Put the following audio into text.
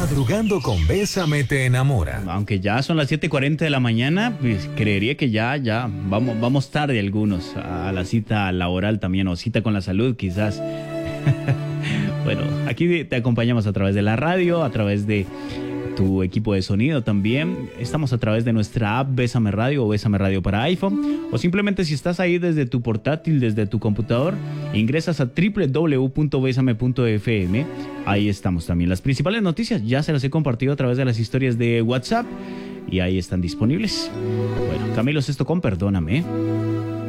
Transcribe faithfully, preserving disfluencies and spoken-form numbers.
Madrugando con Bésame te enamora. Aunque ya son las siete y cuarenta de la mañana, pues creería que ya, ya, vamos, vamos tarde algunos a la cita laboral también, o cita con la salud quizás. Bueno, aquí te acompañamos a través de la radio, a través de tu equipo de sonido también. Estamos a través de nuestra app Bésame Radio o Bésame Radio para iPhone. O simplemente si estás ahí desde tu portátil, desde tu computador, ingresas a doble u doble u doble u punto besame punto efe eme. Ahí estamos también. Las principales noticias ya se las he compartido a través de las historias de WhatsApp y ahí están disponibles. Bueno, Camilo Sesto con Perdóname.